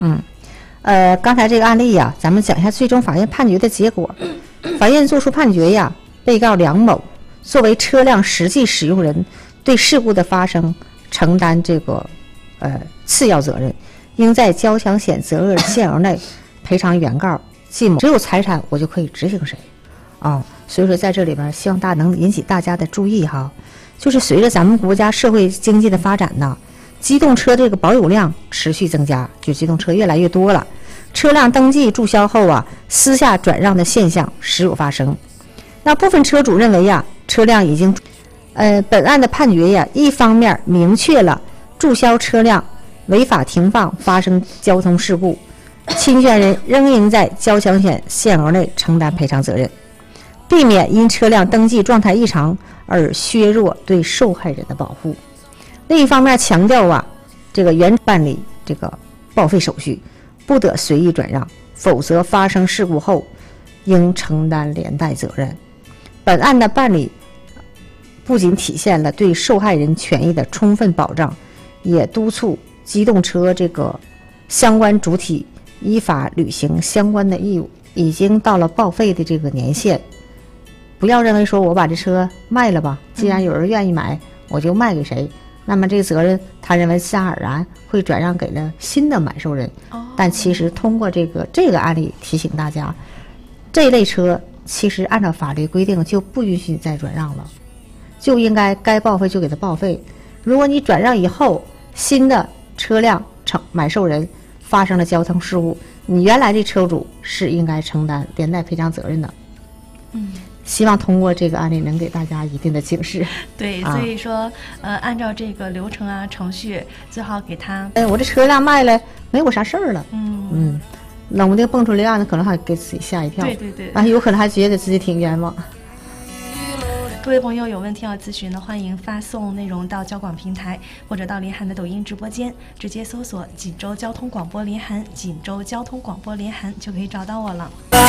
刚才这个案例呀，咱们讲一下最终法院判决的结果。法院作出判决呀，被告梁某作为车辆实际使用人，对事故的发生承担这个次要责任，应在交强险责任限额内赔偿原告计某。只有财产我就可以执行谁啊。所以说在这里边，希望大家能引起大家的注意哈。就是随着咱们国家社会经济的发展呢，机动车这个保有量持续增加，就机动车越来越多了。车辆登记注销后啊，私下转让的现象时有发生。那部分车主认为呀，车辆已经，本案的判决呀，一方面明确了注销车辆违法停放发生交通事故，侵权人仍应在交强险限额内承担赔偿责任，避免因车辆登记状态异常而削弱对受害人的保护。另一方面强调啊，这个原办理这个报废手续，不得随意转让，否则发生事故后应承担连带责任。本案的办理不仅体现了对受害人权益的充分保障，也督促机动车这个相关主体依法履行相关的义务。已经到了报废的这个年限，不要认为说我把这车卖了吧，既然有人愿意买，我就卖给谁，那么这个责任他认为自然而然会转让给了新的买受人。但其实通过这个案例提醒大家，这类车其实按照法律规定就不允许你再转让了，就应该报废就给他报废。如果你转让以后，新的车辆买受人发生了交通事故，你原来这车主是应该承担连带赔偿责任的。希望通过这个案例能给大家一定的警示。 对，所以说按照这个流程啊程序，最好给他我这车辆卖了没我啥事儿了，冷不丁蹦出来案子，可能还给自己吓一跳。对，有可能还觉得自己挺冤枉。 各位朋友有问题要咨询的，欢迎发送内容到交广平台，或者到林涵的抖音直播间，直接搜索锦州交通广播林涵，锦州交通广播林涵就可以找到我了。